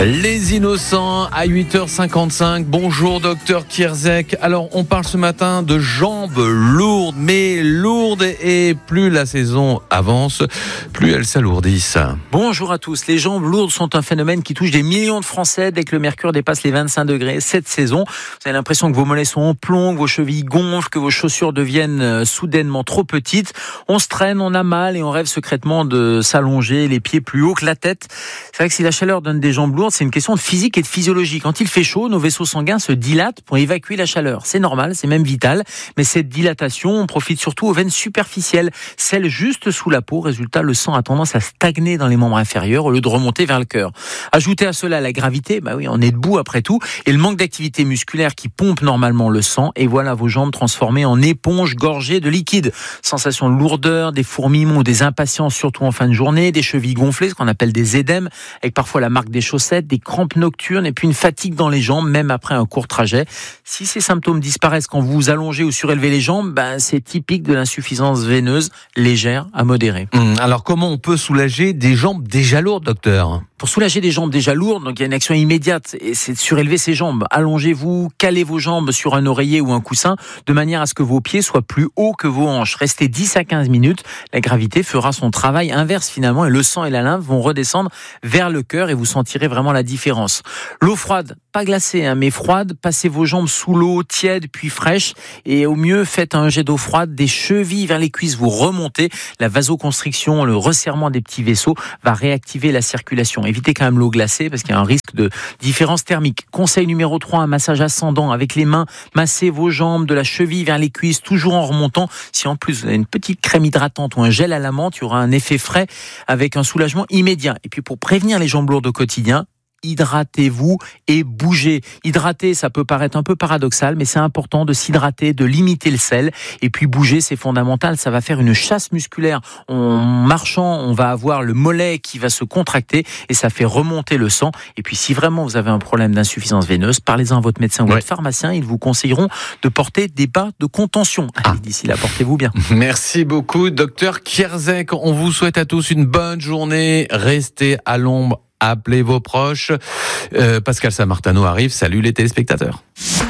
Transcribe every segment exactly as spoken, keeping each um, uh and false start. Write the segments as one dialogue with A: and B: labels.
A: Les innocents à huit heures cinquante-cinq. Bonjour docteur Kierzek. Alors on parle ce matin de jambes lourdes, mais lourdes, et plus la saison avance, plus elles s'alourdissent.
B: Bonjour à tous. Les jambes lourdes sont un phénomène qui touche des millions de Français dès que le mercure dépasse les vingt-cinq degrés cette saison. Vous avez l'impression que vos mollets sont en plomb, que vos chevilles gonflent, que vos chaussures deviennent soudainement trop petites. On se traîne, on a mal et on rêve secrètement de s'allonger les pieds plus haut que la tête. C'est vrai que si la chaleur donne des jambes lourdes, c'est une question de physique et de physiologie. Quand il fait chaud, nos vaisseaux sanguins se dilatent pour évacuer la chaleur. C'est normal, c'est même vital. Mais cette dilatation, on profite surtout aux veines superficielles, celles juste sous la peau. Résultat, le sang a tendance à stagner dans les membres inférieurs au lieu de remonter vers le cœur. Ajoutez à cela la gravité, bah oui, on est debout après tout, et le manque d'activité musculaire qui pompe normalement le sang. Et voilà vos jambes transformées en éponges gorgées de liquide. Sensation de lourdeur, des fourmillements ou des impatiences, surtout en fin de journée, des chevilles gonflées, ce qu'on appelle des édèmes, avec parfois la marque des chaussettes, des crampes nocturnes et puis une fatigue dans les jambes, même après un court trajet. Si ces symptômes disparaissent quand vous vous allongez ou surélevez les jambes, ben c'est typique de l'insuffisance veineuse légère à modérée.
A: Hum, alors comment on peut soulager des jambes déjà lourdes, docteur ?
B: Pour soulager des jambes déjà lourdes, donc il y a une action immédiate, et c'est de surélever ses jambes. Allongez-vous, calez vos jambes sur un oreiller ou un coussin, de manière à ce que vos pieds soient plus hauts que vos hanches. Restez dix à quinze minutes, la gravité fera son travail inverse finalement, et le sang et la lymphe vont redescendre vers le cœur, et vous sentirez vraiment la différence. L'eau froide, pas glacée, hein, mais froide, passez vos jambes sous l'eau, tiède puis fraîche, et au mieux, faites un jet d'eau froide des chevilles vers les cuisses, vous remontez. La vasoconstriction, le resserrement des petits vaisseaux va réactiver la circulation. Évitez quand même l'eau glacée parce qu'il y a un risque de différence thermique. Conseil numéro trois, un massage ascendant avec les mains. Massez vos jambes de la cheville vers les cuisses, toujours en remontant. Si en plus vous avez une petite crème hydratante ou un gel à la menthe, il y aura un effet frais avec un soulagement immédiat. Et puis pour prévenir les jambes lourdes au quotidien, hydratez-vous et bougez. Hydrater, ça peut paraître un peu paradoxal, mais c'est important de s'hydrater, de limiter le sel. Et puis bouger, c'est fondamental. Ça va faire une chasse musculaire. En marchant, on va avoir le mollet qui va se contracter et ça fait remonter le sang. Et puis si vraiment vous avez un problème d'insuffisance veineuse, parlez-en à votre médecin ou ouais. votre pharmacien. Ils vous conseilleront de porter des bas de contention. Allez, ah. d'ici là, portez-vous bien.
A: Merci beaucoup, docteur Kierzek. On vous souhaite à tous une bonne journée. Restez à l'ombre. Appelez vos proches. Euh, Pascal Samartano arrive. Salut les téléspectateurs.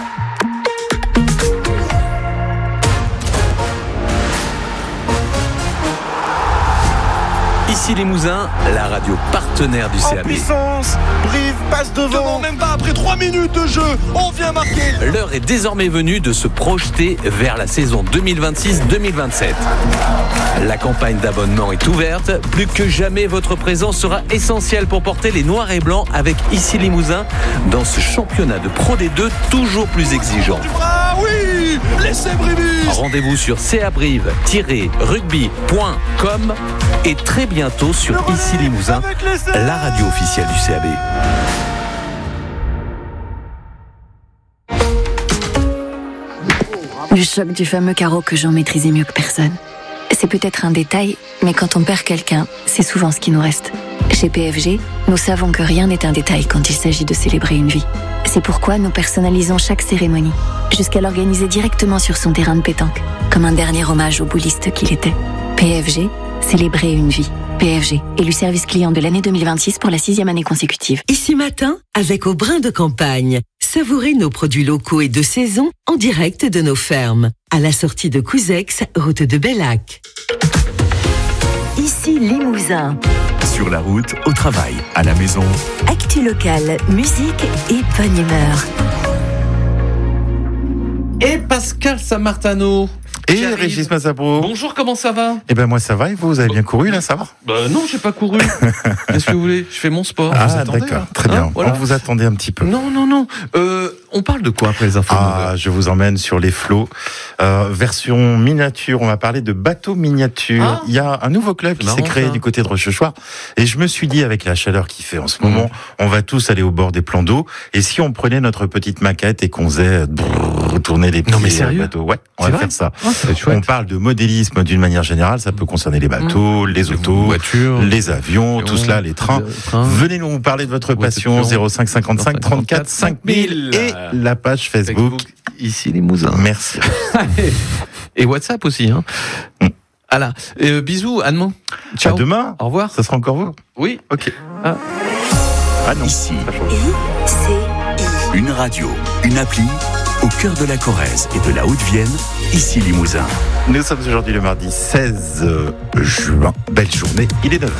A: Ici Limousin, la radio partenaire du C A B.
C: En puissance, Brive passe devant. devant. Même pas après trois minutes de jeu, on vient marquer.
A: L'heure est désormais venue de se projeter vers la saison deux mille vingt-six deux mille vingt-sept. La campagne d'abonnement est ouverte. Plus que jamais, votre présence sera essentielle pour porter les noirs et blancs avec Ici Limousin dans ce championnat de Pro D deux toujours plus exigeant.
C: Ah oui, laissez Brive.
A: Rendez-vous sur c a brive tiret rugby point com et très bientôt sur Ici Limousin, la radio officielle du C A B.
D: Le choc du fameux carreau que Jean maîtrisait mieux que personne. C'est peut-être un détail, mais quand on perd quelqu'un, c'est souvent ce qui nous reste. Chez P F G, nous savons que rien n'est un détail quand il s'agit de célébrer une vie. C'est pourquoi nous personnalisons chaque cérémonie, jusqu'à l'organiser directement sur son terrain de pétanque, comme un dernier hommage au bouliste qu'il était. P F G, célébrer une vie. P F G, élu service client de l'année deux mille vingt-six pour la sixième année consécutive.
E: Ici matin, avec Au Brin de Campagne. Savourez nos produits locaux et de saison en direct de nos fermes. À la sortie de Couzex, route de Bellac.
D: Ici Limousin.
F: Sur la route, au travail, à la maison.
D: Actu locale, musique et bonne humeur.
A: Et Pascal Samartano.
G: Et Régis Massapro.
A: Bonjour, comment ça va ?
G: Eh ben moi ça va, et vous, vous avez bien couru là, ça va ?
A: Bah non, j'ai pas couru. Qu'est-ce que vous voulez ? Je fais mon sport.
G: Ah
A: vous attendez,
G: d'accord,
A: là.
G: très bien.
A: Hein, voilà.
G: On vous attendait un petit peu.
A: Non, non, non. Euh, on parle de quoi après les infos ?
G: Ah, je vous emmène sur les flots. Euh, version miniature, on va parler de bateau miniature. Ah, il y a un nouveau club qui s'est créé ça. du côté de Rochechouart. Et je me suis dit, avec la chaleur qu'il fait en ce moment, mmh. on va tous aller au bord des plans d'eau. Et si on prenait notre petite maquette et qu'on faisait brrr, tourner les petits
A: non, mais sérieux
G: bateaux ? Ouais, on
A: C'est
G: va
A: vrai
G: faire ça.
A: Ah, ça va être chouette.
G: On parle de modélisme d'une manière générale, ça peut concerner les bateaux, les, les autos,
A: voitures,
G: les avions, tout cela, les trains. trains. Venez nous parler de votre passion, zéro cinq cinquante-cinq trente-quatre cinq mille et la page Facebook.
A: Facebook. Ici Limousin.
G: Merci.
A: Et WhatsApp aussi. Hein. Mm. Voilà. Euh, bisous, à demain. Ciao.
G: À demain.
A: Au revoir.
G: Ça sera encore vous ?
A: Oui.
G: Ok.
A: Ah.
G: Ah non.
F: Ici,
H: I C I.
F: une radio, une appli, au cœur de la Corrèze et de la Haute-Vienne, ici Limousin.
G: Nous sommes aujourd'hui le mardi seize juin. Belle journée, il est neuf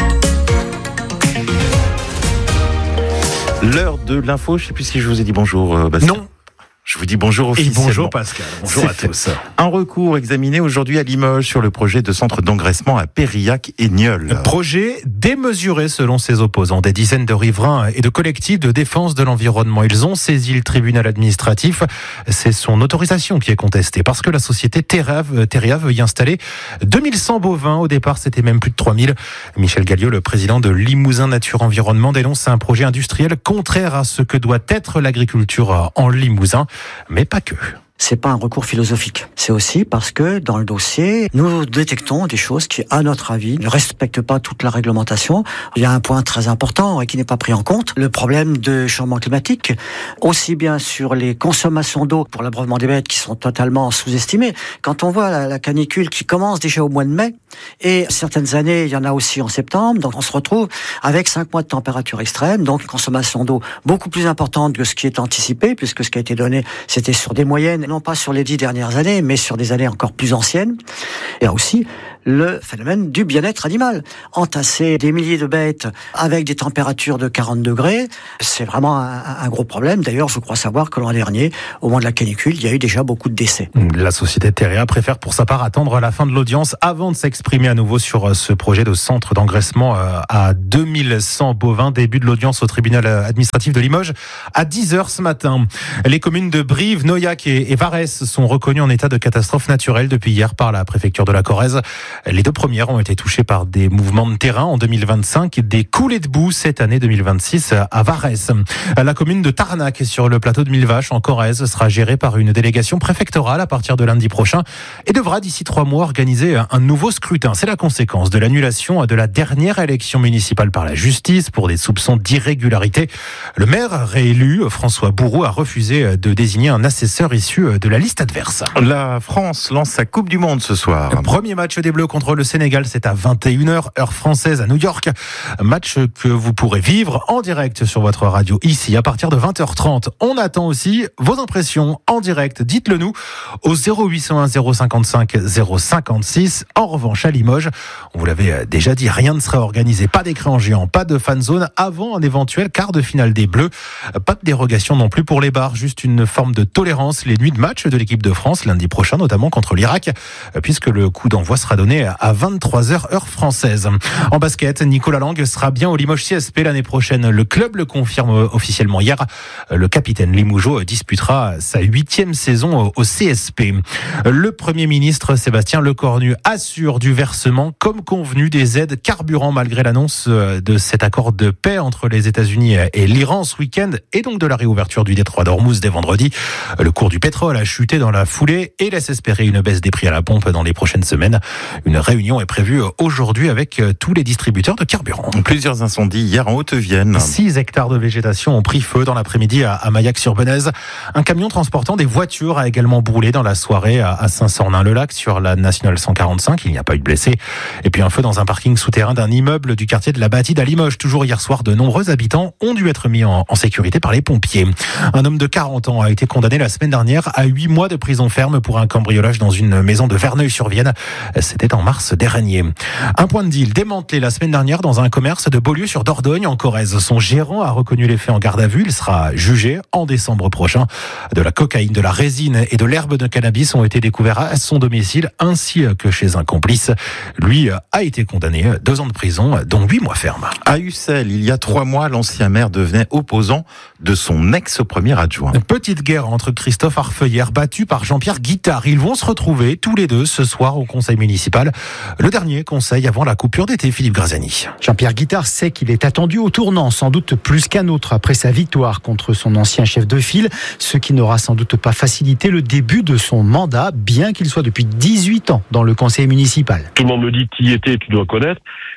G: heures. L'heure de l'info, je ne sais plus si je vous ai dit bonjour, Bastien.
I: Non.
G: Je vous dis bonjour officiellement.
I: Et bonjour Pascal, bonjour à tous.
G: Un recours examiné aujourd'hui à Limoges sur le projet de centre d'engraissement à Périac et Nieul.
I: Projet démesuré selon ses opposants. Des dizaines de riverains et de collectifs de défense de l'environnement. Ils ont saisi le tribunal administratif. C'est son autorisation qui est contestée parce que la société Teria, Teria veut y installer deux mille cent bovins. Au départ, c'était même plus de trois mille. Michel Galliot, le président de Limousin Nature Environnement, dénonce un projet industriel contraire à ce que doit être l'agriculture en Limousin. Mais pas que.
J: C'est pas un recours philosophique. C'est aussi parce que dans le dossier, nous détectons des choses qui, à notre avis, ne respectent pas toute la réglementation. Il y a un point très important et qui n'est pas pris en compte, le problème de changement climatique, aussi bien sur les consommations d'eau pour l'abreuvement des bêtes qui sont totalement sous-estimées. Quand on voit la, la canicule qui commence déjà au mois de mai, et certaines années, il y en a aussi en septembre, donc on se retrouve avec cinq mois de température extrême, donc une consommation d'eau beaucoup plus importante que ce qui est anticipé, puisque ce qui a été donné, c'était sur des moyennes, non pas sur les dix dernières années, mais sur des années encore plus anciennes. Il y a aussi le phénomène du bien-être animal. Entasser des milliers de bêtes avec des températures de quarante degrés, c'est vraiment un, un gros problème. D'ailleurs, je crois savoir que l'an dernier, au moment de la canicule, il y a eu déjà beaucoup de décès.
I: La société Teria préfère pour sa part attendre la fin de l'audience avant de s'exprimer à nouveau sur ce projet de centre d'engraissement à deux mille cent bovins. Début de l'audience au tribunal administratif de Limoges à dix heures ce matin. Les communes de Brive, Noyac et Varès sont reconnues en état de catastrophe naturelle depuis hier par la préfecture de la Corrèze. Les deux premières ont été touchées par des mouvements de terrain en deux mille vingt-cinq et des coulées de boue cette année deux mille vingt-six à Varès. La commune de Tarnac sur le plateau de Millevaches en Corrèze sera gérée par une délégation préfectorale à partir de lundi prochain et devra d'ici trois mois organiser un nouveau scrutin. C'est la conséquence de l'annulation de la dernière élection municipale par la justice pour des soupçons d'irrégularité. Le maire réélu, François Bourreau, a refusé de désigner un assesseur issu de la liste adverse.
G: La France lance sa Coupe du Monde ce soir.
I: Le premier match des Bleus contre le Sénégal, c'est à vingt et une heures, heure française à New York. Match que vous pourrez vivre en direct sur votre radio ici à partir de vingt heures trente. On attend aussi vos impressions en direct. Dites-le nous au zéro huit cent un zéro cinquante-cinq zéro cinquante-six. En revanche, à Limoges, on vous l'avait déjà dit, rien ne sera organisé. Pas d'écran géant, pas de fan zone avant un éventuel quart de finale des Bleus. Pas de dérogation non plus pour les bars, juste une forme de tolérance les nuits de match de l'équipe de France lundi prochain, notamment contre l'Irak, puisque le coup d'envoi sera donné à vingt-trois heures heure française. En basket, Nicolas Lang sera bien au Limoges C S P l'année prochaine. Le club le confirme officiellement hier. Le capitaine Limougeot disputera sa huitième saison au C S P. Le Premier ministre Sébastien Lecornu assure du versement comme convenu des aides carburant malgré l'annonce de cet accord de paix entre les États-Unis et l'Iran ce week-end et donc de la réouverture du détroit d'Ormuz dès vendredi. Le cours du pétrole a chuté dans la foulée et laisse espérer une baisse des prix à la pompe dans les prochaines semaines. Une réunion est prévue aujourd'hui avec tous les distributeurs de carburant.
G: Plusieurs incendies hier en Haute-Vienne.
I: six hectares de végétation ont pris feu dans l'après-midi à Maillac-sur-Benaise. Un camion transportant des voitures a également brûlé dans la soirée à Saint-Sornin-le-Lac sur la nationale cent quarante-cinq. Il n'y a pas eu de blessés. Et puis un feu dans un parking souterrain d'un immeuble du quartier de la Bâtide à Limoges. Toujours hier soir, de nombreux habitants ont dû être mis en, en sécurité par les pompiers. Un homme de quarante ans a été condamné la semaine dernière à huit mois de prison ferme pour un cambriolage dans une maison de Verneuil-sur-Vienne. C'était en mars dernier. Un point de deal démantelé la semaine dernière dans un commerce de Beaulieu-sur-Dordogne en Corrèze. Son gérant a reconnu les faits en garde à vue. Il sera jugé en décembre prochain. De la cocaïne, de la résine et de l'herbe de cannabis ont été découverts à son domicile ainsi que chez un complice. Lui a été condamné à deux ans de prison, dont huit mois ferme.
G: À Ussel, il y a trois mois, l'ancien maire devenait opposant de son ex-premier adjoint.
I: Une petite guerre entre Christophe Arfeuillère, battu par Jean-Pierre Guittard. Ils vont se retrouver tous les deux ce soir au conseil municipal. Le dernier conseil avant la coupure d'été, Philippe Graziani.
K: Jean-Pierre Guittard sait qu'il est attendu au tournant, sans doute plus qu'un autre après sa victoire contre son ancien chef de file, ce qui n'aura sans doute pas facilité le début de son mandat, bien qu'il soit depuis dix-huit ans dans le conseil municipal.
L: Tout le monde me dit qui était, tu dois connaître.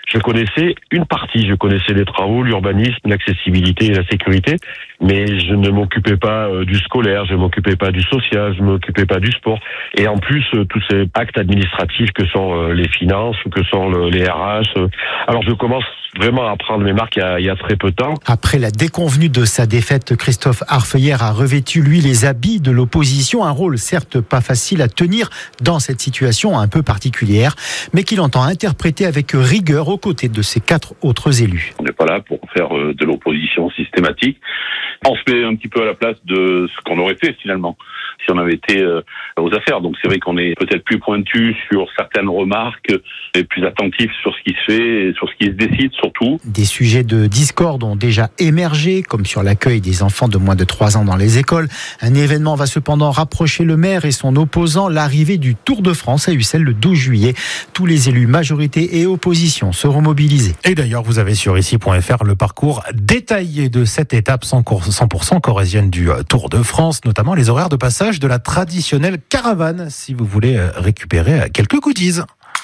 L: Je connaissais une partie, je connaissais les travaux, l'urbanisme, l'accessibilité et la sécurité, mais je ne m'occupais pas du scolaire, je ne m'occupais pas du social, je ne m'occupais pas du sport. Et en plus, tous ces actes administratifs que sont les finances ou que sont les R H. Alors je commence vraiment à prendre mes marques il y a, il y a très peu de temps.
K: Après la déconvenue de sa défaite, Christophe Arfeuillère a revêtu, lui, les habits de l'opposition. Un rôle certes pas facile à tenir dans cette situation un peu particulière, mais qu'il entend interpréter avec rigueur aux côtés de ses quatre autres élus.
M: On n'est pas là pour faire de l'opposition systématique. On se met un petit peu à la place de ce qu'on aurait fait finalement, si on avait été aux affaires. Donc c'est vrai qu'on est peut-être plus pointu sur certaines remarques et plus attentif sur ce qui se fait et sur ce qui se décide surtout.
K: Des sujets de discorde ont déjà émergé, comme sur l'accueil des enfants de moins de trois ans dans les écoles. Un événement va cependant rapprocher le maire et son opposant, l'arrivée du Tour de France à Ussel le douze juillet. Tous les élus majorité et opposition seront mobilisés.
I: Et d'ailleurs, vous avez sur ici point f r le parcours détaillé de cette étape cent pour cent corrézienne du Tour de France, notamment les horaires de passage de la traditionnelle caravane, si vous voulez récupérer quelques goodies.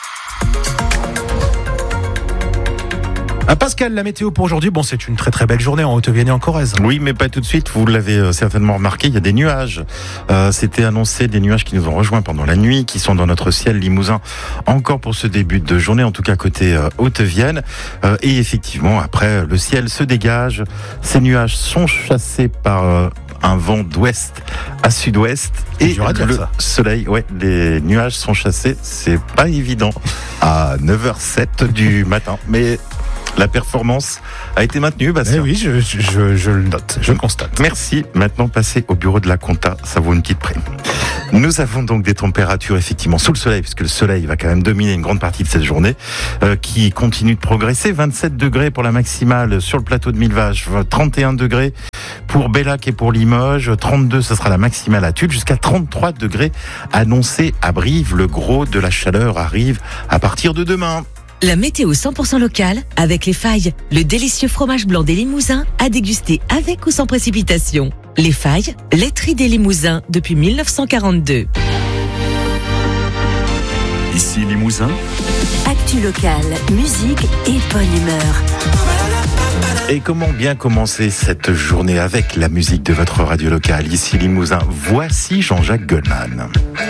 I: Pascal, la météo pour aujourd'hui, bon, c'est une très très belle journée en Haute-Vienne et en Corrèze.
G: Oui, mais pas tout de suite. Vous l'avez certainement remarqué, il y a des nuages. Euh, c'était annoncé, des nuages qui nous ont rejoints pendant la nuit, qui sont dans notre ciel limousin encore pour ce début de journée, en tout cas côté euh, Haute-Vienne. Euh, et effectivement, après, le ciel se dégage. Ces nuages sont chassés par euh, un vent d'ouest à sud-ouest. Et le ça. soleil, ouais, les nuages sont chassés. C'est pas évident à neuf heures zéro sept du matin, mais la performance a été maintenue, Bastien.
I: Eh oui, je, je, je le note, je le constate.
G: Merci. Maintenant, passez au bureau de la compta, ça vaut une petite prime. Nous avons donc des températures effectivement sous le soleil, puisque le soleil va quand même dominer une grande partie de cette journée, euh, qui continue de progresser. vingt-sept degrés pour la maximale sur le plateau de Millevaches, trente et un degrés pour Bellac et pour Limoges, trente-deux ce sera la maximale à Tulle, jusqu'à trente-trois degrés annoncés à Brive. Le gros de la chaleur arrive à partir de demain.
N: La météo cent pour cent locale avec Les Failles, le délicieux fromage blanc des Limousins à déguster avec ou sans précipitation. Les Failles, laiterie des Limousins depuis mille neuf cent quarante-deux.
F: Ici Limousin.
H: Actu locale, musique et bonne humeur.
G: Et comment bien commencer cette journée avec la musique de votre radio locale, ici Limousin. Voici Jean-Jacques Goldman.